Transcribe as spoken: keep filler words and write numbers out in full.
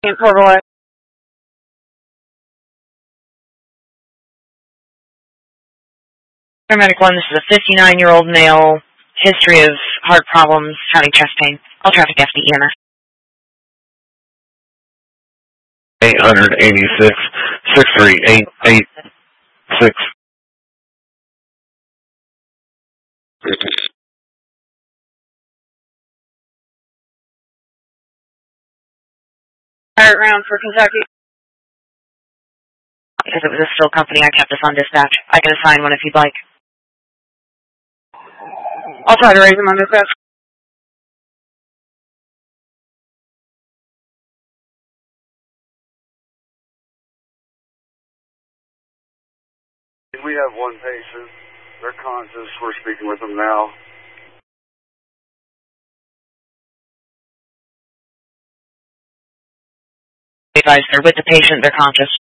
Paramedic one, this is a fifty-nine-year-old male, history of heart problems, having chest pain. All traffic F D E M S. eight eighty-six, six three eight eight six. Pirate round for Kentucky. Because it was a still company, I kept this on dispatch. I can assign one if you'd like. I'll try to raise him on dispatch. We have one patient. They're conscious. We're speaking with them now. Advise they're with the patient, they're conscious.